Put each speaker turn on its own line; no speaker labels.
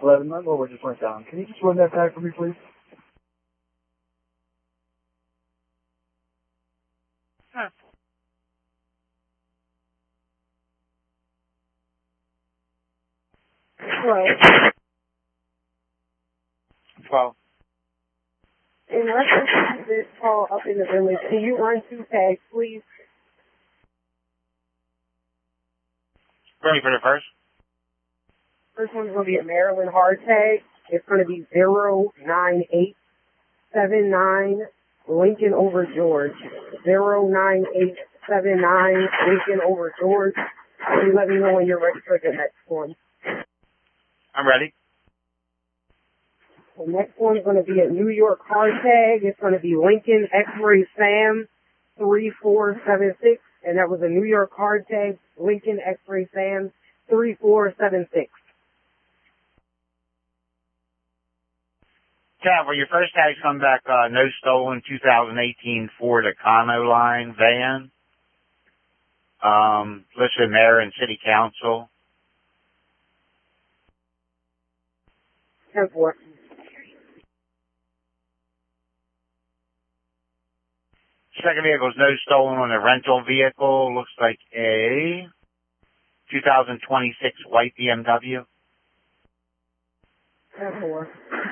11. My mower just went down. Can you just run that tag for me, please?
Huh.
Hello.
12.
In reference to this call up in the village, can you run 2 tags, please?
Ready for the first?
First one's going to be a Maryland hard tag. It's going to be 09879 Lincoln over George. 09879 Lincoln over George. Can you let me know when you're ready for the next one?
I'm ready.
The next one's going to be a New York hard tag. It's going to be Lincoln X-Ray Sam 3476. And that was a New York hard tag, Lincoln X-Ray Sam 3476.
Tab, well, your first tag's come back, no stolen, 2018 Ford Econoline van. Listed mayor and city council.
10-4.
Second vehicle is no stolen on a rental vehicle. Looks like a 2026 white BMW.
10-4.